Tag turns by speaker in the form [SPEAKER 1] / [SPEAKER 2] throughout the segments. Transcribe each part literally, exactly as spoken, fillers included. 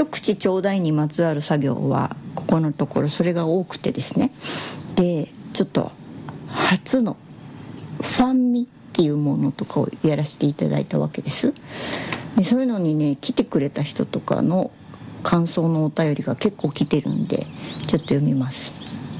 [SPEAKER 1] 一口ちょうだいにまつわる作業はここのところそれが多くてですね、でちょっと初のファンミっていうものとかをやらせていただいたわけです。でそういうのにね、来てくれた人とかの感想のお便りが結構来てるんで、ちょっと読みます。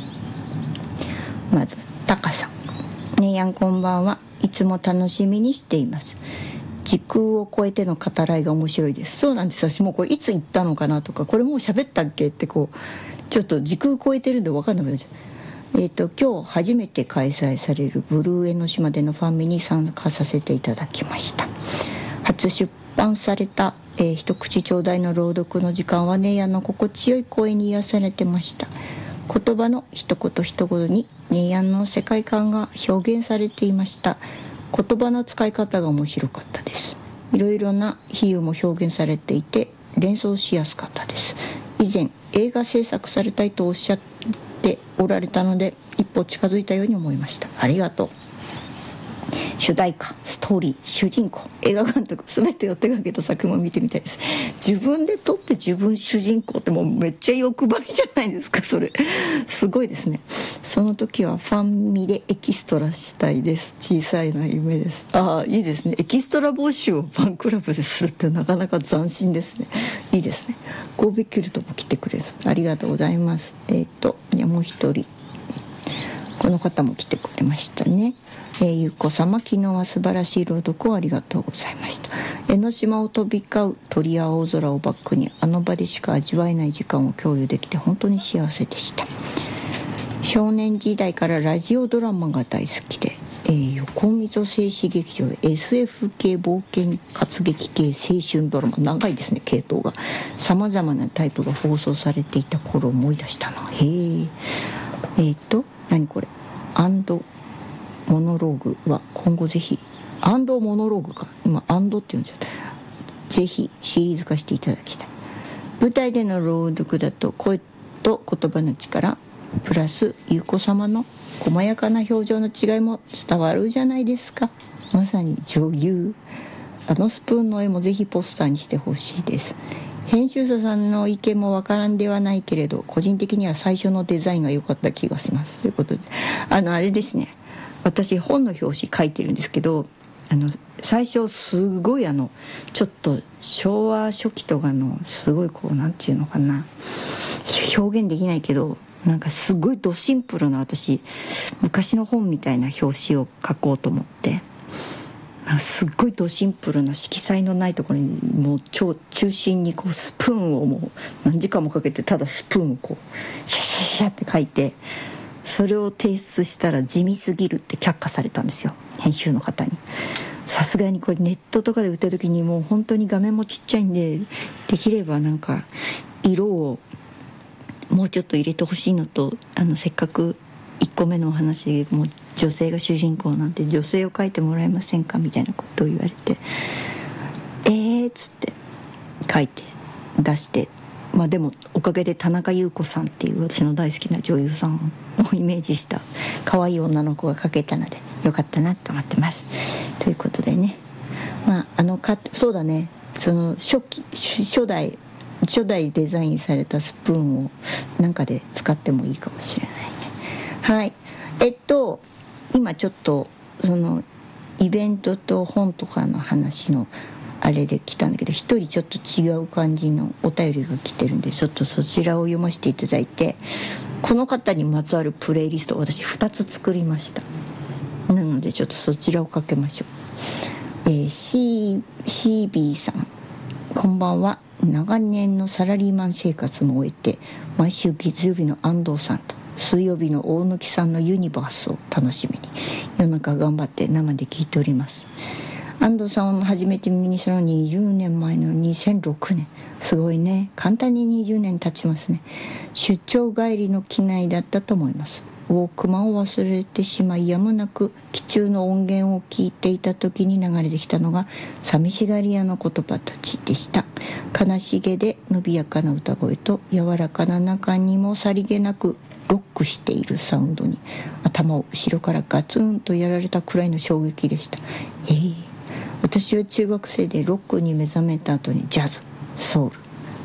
[SPEAKER 1] まずタカさん、ねえやんこんばんは。いつも楽しみにしています。時空を超えての語らいが面白いです。そうなんです。私もこれいつ言ったのかなとか、これもう喋ったっけってこうちょっと時空超えてるんで分かんなくなっちゃう。えーと、今日初めて開催されるブルー江ノ島でのファンミに参加させていただきました。初出版された、えー、一口ちょうだいの朗読の時間はねやんの心地よい声に癒されてました。言葉の一言一言にねやんの世界観が表現されていました。言葉の使い方が面白かったです。いろいろな比喩も表現されていて連想しやすかったです。以前映画制作されたいとおっしゃっておられたので一歩近づいたように思いました。ありがとう。主題歌、ストーリー、主人公、映画監督、全てを手掛けた作品も見てみたいです。自分で撮って自分主人公ってもうめっちゃ欲張りじゃないですか。それすごいですね。その時はファンミでエキストラしたいです。小さいな夢です。ああ、いいですね。エキストラ募集をファンクラブでするってなかなか斬新ですね。いいですね。神戸キュルトも来てくれる。ありがとうございます。えっとじゃあもう一人、この方も来てくれましたね。えー、ゆうこ様、昨日は素晴らしい朗読をありがとうございました。江ノ島を飛び交う鳥や青空をバックにあの場でしか味わえない時間を共有できて本当に幸せでした。少年時代からラジオドラマが大好きで、えー、横溝静止劇場で エスエフ 系冒険活劇系青春ドラマ、長いですね系統が、さまざまなタイプが放送されていた頃を思い出したな。へえ。えーと何これ、アンドモノローグは今後ぜひ、アンドモノローグか、今アンドって言うんじゃった、ぜひシリーズ化していただきたい。舞台での朗読だと声と言葉の力プラスゆうこ様の細やかな表情の違いも伝わるじゃないですか。まさに女優。あのスプーンの絵もぜひポスターにしてほしいです。編集者さんの意見もわからんではないけれど、個人的には最初のデザインが良かった気がします。ということで、あのあれですね、私本の表紙書いてるんですけど、あの最初すごいあのちょっと昭和初期とかのすごいこうなんていうのかな、表現できないけどなんかすごいドシンプルな、私昔の本みたいな表紙を書こうと思って、なんかすっごいドシンプルな色彩のないところにもう超中心にこうスプーンをもう何時間もかけてただスプーンをこうシャシャシャって書いて、それを提出したら地味すぎるって却下されたんですよ、編集の方に。さすがにこれネットとかで売った時にもう本当に画面もちっちゃいんで、できればなんか色をもうちょっと入れてほしいのと、あのせっかくいっこめのお話もう女性が主人公なんで女性を描いてもらえませんかみたいなことを言われて、えーっつって書いて出して、まあでもおかげで田中優子さんっていう私の大好きな女優さんをイメージした可愛い女の子が描けたのでよかったなと思ってます。ということでね、まああのかそうだね、その初期初代初代デザインされたスプーンをなんかで使ってもいいかもしれないね。はい、えっと今ちょっとそのイベントと本とかの話のあれで来たんだけど、一人ちょっと違う感じのお便りが来てるんで、ちょっとそちらを読ませていただいて、この方にまつわるプレイリストを私ふたつ作りました。なのでちょっとそちらをかけましょう。えー、シー、シービー さん、こんばんは。長年のサラリーマン生活も終えて、毎週月曜日の安藤さんと水曜日の大貫さんのユニバースを楽しみに夜中頑張って生で聞いております。安藤さんを初めて耳にしたのはにじゅうねんまえのにせんろくねん。すごいね、簡単ににじゅうねん経ちますね。出張帰りの機内だったと思います。ウォークマンを忘れてしまい、やむなく機中の音源を聞いていた時に流れてきたのが寂しがり屋の言葉たちでした。悲しげで伸びやかな歌声と柔らかな中にもさりげなくロックしているサウンドに頭を後ろからガツンとやられたくらいの衝撃でした。えー、私は中学生でロックに目覚めた後にジャズ、ソウル、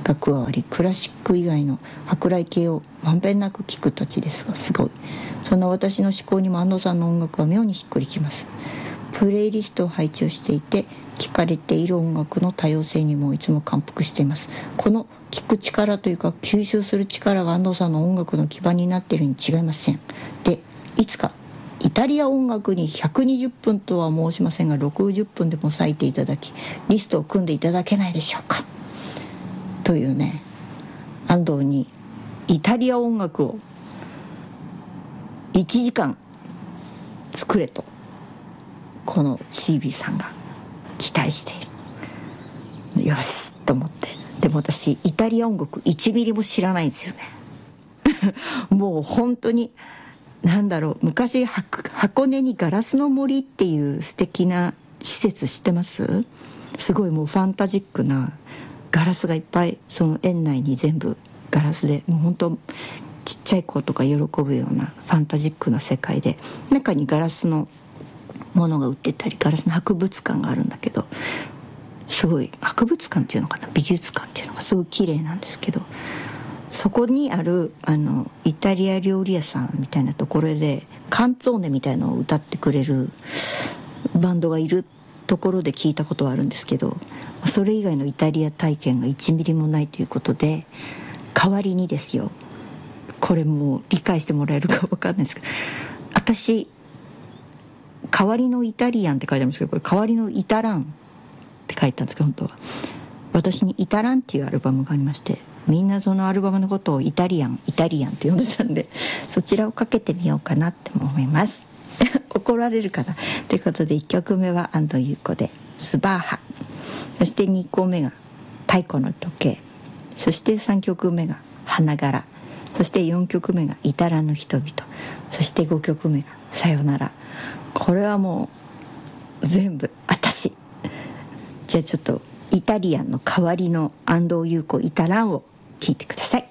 [SPEAKER 1] が加わり、クラシック以外の舶来系をまんべんなく聴くたちですが、すごい。そんな私の思考にも安藤さんの音楽は妙にしっくりきます。プレイリストを配置をしていて、聴かれている音楽の多様性にもいつも感服しています。この聴く力というか吸収する力が安藤さんの音楽の基盤になっているに違いません。で、いつかイタリア音楽にひゃくにじゅっぷんとは申しませんがろくじゅっぷんでも割いていただき、リストを組んでいただけないでしょうかというね、安藤にイタリア音楽をいちじかん作れとこの シービー さんが期待している。よしと思って。でも私イタリア音楽いちミリも知らないんですよねもう本当になんだろう、昔箱根にガラスの森っていう素敵な施設知ってます？すごいもうファンタジックなガラスがいっぱい、その園内に全部ガラスで、もう本当ちっちゃい子とか喜ぶようなファンタジックな世界で、中にガラスのものが売ってたり、ガラスの博物館があるんだけど、すごい博物館っていうのかな、美術館っていうのがすごい綺麗なんですけど、そこにあるあのイタリア料理屋さんみたいなところでカンツォーネみたいのを歌ってくれるバンドがいるところで聞いたことはあるんですけど、それ以外のイタリア体験がいちミリもないということで、代わりにですよ、これもう理解してもらえるか分かんないですけど、私代わりのイタリアンって書いてあるんですけど、これ代わりのイタランって書いたんですけど、本当は私にイタランっていうアルバムがありまして、みんなそのアルバムのことをイタリアンイタリアンって呼んでたんで、そちらをかけてみようかなって思います怒られるかなということで、いっきょくめは安藤優子でスバーハ、そしてにこめが太鼓の時計、そしてさんきょくめが花柄、そしてよんきょくめがイタラの人々、そしてごきょくめがさよなら。これはもう全部私。じゃあちょっとイタリアンの代わりの安藤優子イタランを聞いてください。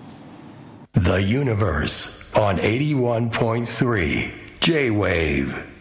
[SPEAKER 2] The Universe on エイティワンポイントスリー J-Wave